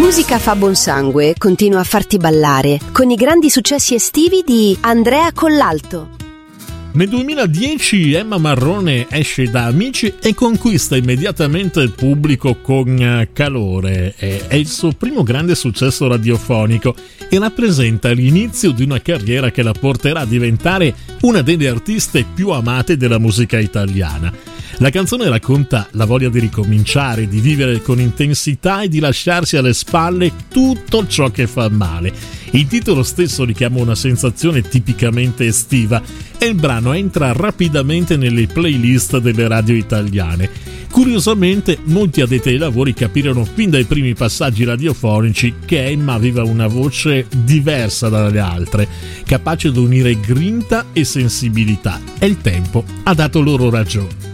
musica fa buon sangue, continua a farti ballare con i grandi successi estivi di Andrea Collalto. Nel 2010 Emma Marrone esce da Amici e conquista immediatamente il pubblico con Calore. È il suo primo grande successo radiofonico e rappresenta l'inizio di una carriera che la porterà a diventare una delle artiste più amate della musica italiana. La canzone racconta la voglia di ricominciare, di vivere con intensità e di lasciarsi alle spalle tutto ciò che fa male. Il titolo stesso richiama una sensazione tipicamente estiva e il brano entra rapidamente nelle playlist delle radio italiane. Curiosamente, molti addetti ai lavori capirono fin dai primi passaggi radiofonici che Emma aveva una voce diversa dalle altre, capace di unire grinta e sensibilità, e il tempo ha dato loro ragione.